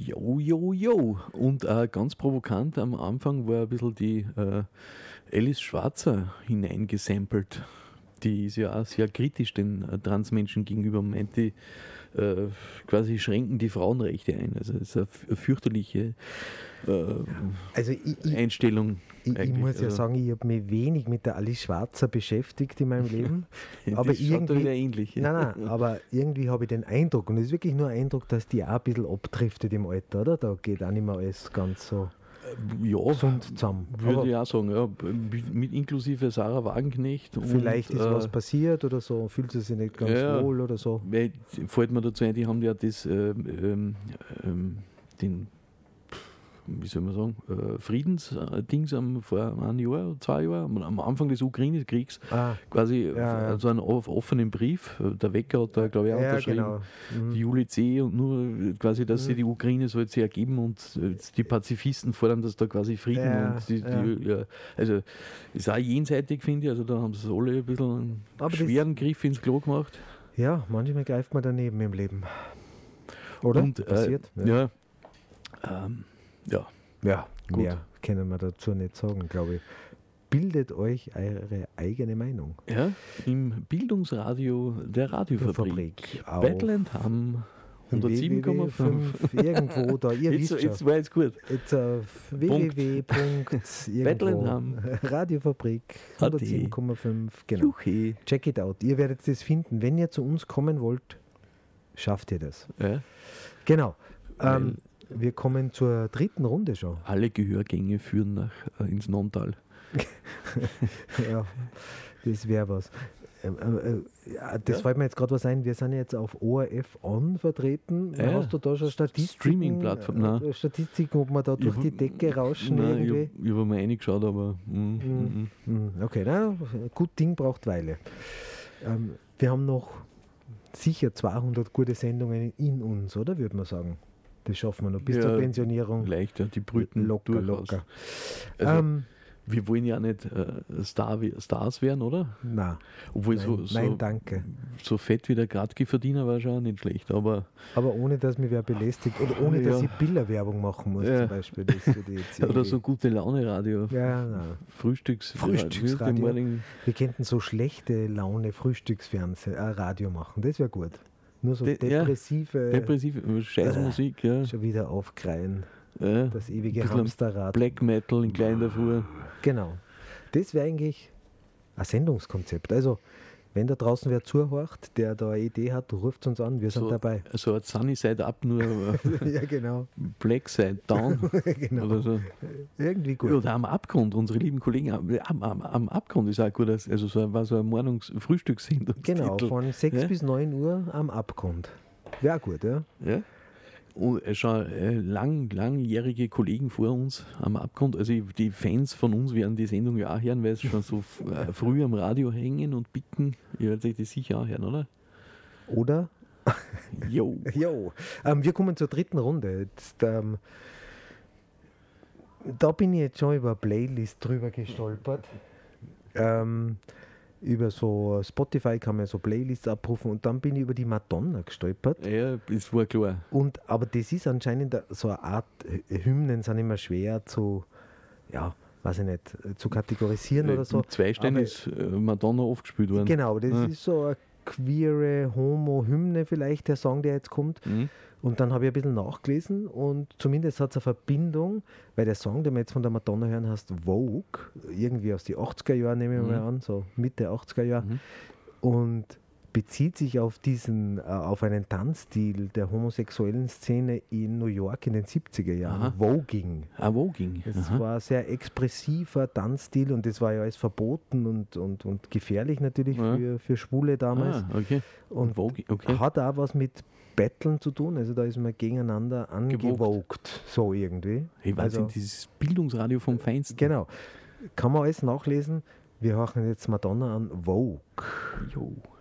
Jo, jo, jo. Und ganz provokant am Anfang war ein bisschen die Alice Schwarzer hineingesampelt. Die ist ja auch sehr kritisch den Transmenschen gegenüber, meint die quasi schränken die Frauenrechte ein. Also das ist eine fürchterliche Einstellung. Ich muss ja sagen, ich habe mich wenig mit der Alice Schwarzer beschäftigt in meinem Leben. Aber das schaut wieder ähnlich. Nein, aber irgendwie habe ich den Eindruck, und es ist wirklich nur ein Eindruck, dass die auch ein bisschen abdriftet im Alter, oder? Da geht auch nicht mehr alles ganz so gesund zusammen. Würde ich auch sagen, ja, mit inklusive Sarah Wagenknecht. Vielleicht ist was passiert oder so, fühlt sie sich nicht ganz wohl oder so. Weil, fällt mir dazu ein, die haben ja das, wie soll man sagen, Friedensdings vor einem Jahr, 2 Jahren, am Anfang des Ukraine-Kriegs, quasi so einen offenen Brief. Der Wecker hat da, glaube ich, auch unterschrieben, genau. Die Juli C. und nur quasi, dass sie die Ukraine soll sich ergeben und die Pazifisten fordern, dass da quasi Frieden also ist auch jenseitig, finde ich, also da haben sie alle ein bisschen einen schweren Griff ins Klo gemacht. Ja, manchmal greift man daneben im Leben. Oder? Und, passiert. Ja, gut. Mehr können wir dazu nicht sagen, glaube ich. Bildet euch eure eigene Meinung. Ja, im Bildungsradio der Radiofabrik. Battleland haben 107,5. Irgendwo da, ihr wisst schon. Jetzt war es gut. Jetzt auf www.radiofabrik 107,5. Genau. Juche. Check it out. Ihr werdet das finden. Wenn ihr zu uns kommen wollt, schafft ihr das. Ja. Genau. Wir kommen zur dritten Runde schon. Alle Gehörgänge führen ins Nonntal. Ja, das wäre was. Das fällt mir jetzt gerade was ein. Wir sind jetzt auf ORF On vertreten. Hast du da schon Statistiken? Streaming-Plattform, Statistiken, ob wir da durch die Decke rauschen? Nein, ich habe mal reingeschaut, aber... Okay, gut Ding braucht Weile. Wir haben noch sicher 200 gute Sendungen in uns, oder? Würde man sagen. Das schaffen wir noch bis zur Pensionierung. Leicht, die brüten locker. Also, wir wollen ja nicht Stars werden, oder? Nein. Obwohl nein, danke. So fett wie der Gradki-Verdiener war schon nicht schlecht. Aber ohne, dass mich wer belästigt oder ohne, dass ich Bilderwerbung machen muss, zum Beispiel. Das oder so gute Laune-Radio. Ja, nein. Frühstücksradio. Wir könnten so schlechte Laune Frühstücksradio machen. Das wäre gut. Nur so depressive Scheißmusik, schon wieder aufkreien. Das ewige Hamsterrad. Black Metal in klein davor. Genau. Das wäre eigentlich ein Sendungskonzept. Also, wenn da draußen wer zuhört, der da eine Idee hat, ruft uns an, wir sind dabei. So ein Sunny Side Up, nur ja, genau. Black Side Down. Genau. Oder so. Irgendwie gut. Oder am Abgrund, unsere lieben Kollegen, am Abgrund ist auch gut, also war so ein Frühstückssendung. Genau, von 6 bis 9 Uhr am Abgrund. Wäre gut, ja. Ja. Und schon langjährige Kollegen vor uns am Abgrund, also die Fans von uns werden die Sendung ja auch hören, weil sie schon so früh am Radio hängen und picken. Ihr werdet euch das sicher auch hören, oder? Oder? Jo. Wir kommen zur dritten Runde. Jetzt, da bin ich jetzt schon über eine Playlist drüber gestolpert. Über so Spotify kann man so Playlists abrufen und dann bin ich über die Madonna gestolpert. Ja, das war klar. Aber das ist anscheinend so eine Art, Hymnen sind immer schwer zu, weiß ich nicht, zu kategorisieren oder so. 2 Stellen ist Madonna oft gespielt worden. Genau, das ist so eine queere Homo-Hymne vielleicht, der Song, der jetzt kommt. Und dann habe ich ein bisschen nachgelesen und zumindest hat es eine Verbindung, weil der Song, den wir jetzt von der Madonna hören, heißt Vogue, irgendwie aus den 80er Jahren, nehme ich mal an, so Mitte 80er Jahre, und bezieht sich auf einen Tanzstil der homosexuellen Szene in New York in den 70er Jahren, Voguing. Voguing. Das war ein sehr expressiver Tanzstil und das war ja alles verboten und gefährlich natürlich für Schwule damals. Okay. Und hat auch was mit Betteln zu tun, also da ist man gegeneinander angewogt, so irgendwie. Hey, Wahnsinn, dieses Bildungsradio vom Feinsten. Genau, kann man alles nachlesen. Wir hören jetzt Madonna an, Vogue. Jo.